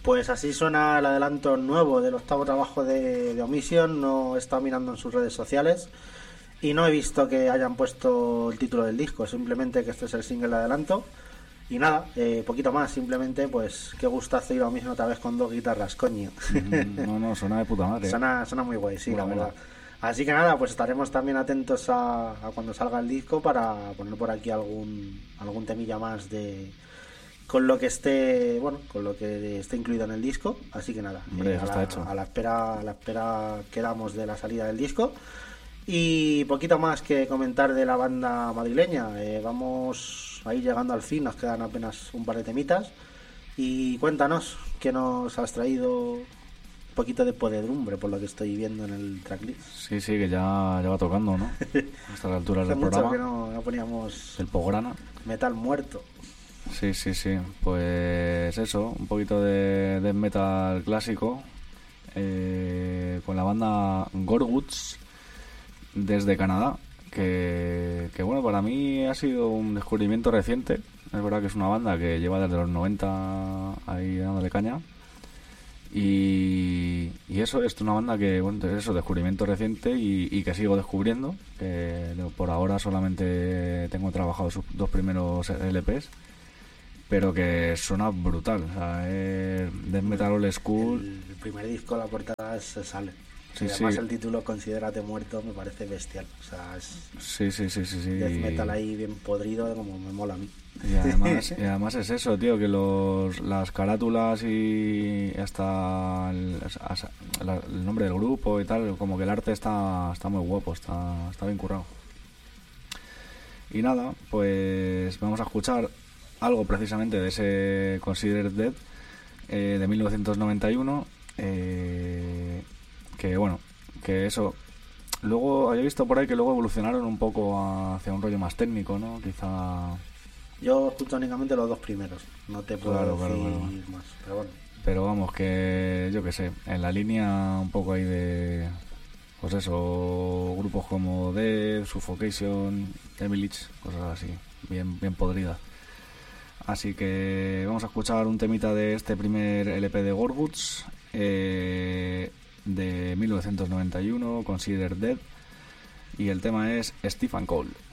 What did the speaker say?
Pues así suena el adelanto nuevo del octavo trabajo de Omission. No he estado mirando en sus redes sociales y no he visto que hayan puesto el título del disco, simplemente que este es el single de adelanto. Y nada, poquito más, simplemente pues qué gustazo ir a Omission otra vez con dos guitarras, coño. No, suena de puta madre. Suena muy guay, sí, Mola, la verdad. mola. Así que nada, pues estaremos también atentos a cuando salga el disco para poner por aquí algún temilla más de con lo que esté incluido en el disco. Así que nada, Hombre, eso está hecho. a la espera quedamos de la salida del disco. Y poquito más que comentar de la banda madrileña. Vamos a ir llegando al fin, nos quedan apenas un par de temitas. Y cuéntanos qué nos has traído. Un poquito de podedumbre por lo que estoy viendo en el tracklist. Sí, que ya va tocando, ¿no? Hasta la altura del Hace mucho programa. que no poníamos El Pograna. metal muerto. Sí. Pues eso, un poquito de death metal clásico. Con la banda Gorguts desde Canadá. Que bueno, para mí ha sido un descubrimiento reciente. Es verdad que es una banda que lleva desde los 90 ahí dándole caña. Y eso es una banda que, bueno, es eso, descubrimiento reciente y que sigo descubriendo. Que por ahora solamente tengo trabajado sus dos primeros LPs, pero que suena brutal. O sea, es death metal old school. El primer disco, la portada se sale. Sí, y además sí. el título Considérate muerto me parece bestial. O sea, es Sí. death metal ahí bien podrido, como me mola a mí. Y además es eso, tío, que las carátulas y hasta el nombre del grupo y tal, como que el arte está muy guapo, está bien currado. Y nada, pues vamos a escuchar algo precisamente de ese Considered Dead de 1991, que bueno, que eso. Luego había visto por ahí que luego evolucionaron un poco hacia un rollo más técnico, ¿no? Quizá. Yo escucho únicamente los dos primeros, no te puedo decir más, pero bueno. Pero vamos, que yo que sé, en la línea un poco ahí de, pues eso, grupos como Death, Suffocation, Emilich, cosas así, bien podridas. Así que vamos a escuchar un temita de este primer LP de Gorguts, de 1991, Considered Dead, y el tema es Stephen Cole.